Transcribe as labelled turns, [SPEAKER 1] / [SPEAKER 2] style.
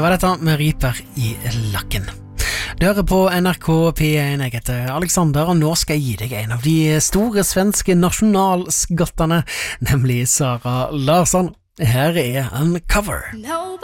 [SPEAKER 1] var dette med Riper i lakken. Du hører på NRK P1, jeg heter Alexander, og nå skal jeg gi deg en av de store svenske nasjonalskattene, nemlig Sara Larsson. Her er en cover.